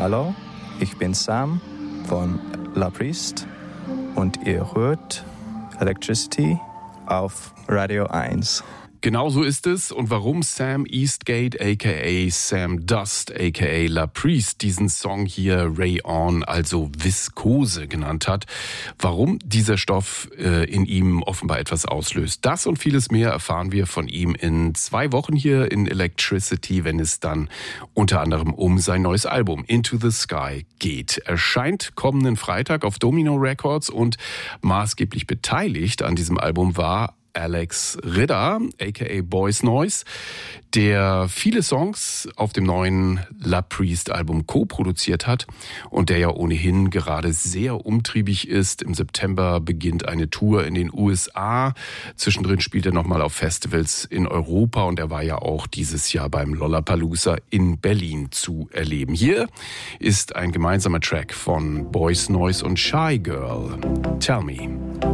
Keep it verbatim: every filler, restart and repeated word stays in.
Hallo, ich bin Sam von La Priest und ihr hört Electricity auf Radio eins. Genau so ist es. Und warum Sam Eastgate aka Sam Dust aka La Priest diesen Song hier Ray On, also Viskose genannt hat, warum dieser Stoff äh, in ihm offenbar etwas auslöst. Das und vieles mehr erfahren wir von ihm in zwei Wochen hier in Electricity, wenn es dann unter anderem um sein neues Album Into the Sky geht. Erscheint kommenden Freitag auf Domino Records und maßgeblich beteiligt an diesem Album war Alex Ridder, aka Boys Noise, der viele Songs auf dem neuen La Priest Album co-produziert hat und der ja ohnehin gerade sehr umtriebig ist. Im September beginnt eine Tour in den U S A. Zwischendrin spielt er nochmal auf Festivals in Europa und er war ja auch dieses Jahr beim Lollapalooza in Berlin zu erleben. Hier ist ein gemeinsamer Track von Boys Noise und Shy Girl. Tell Me.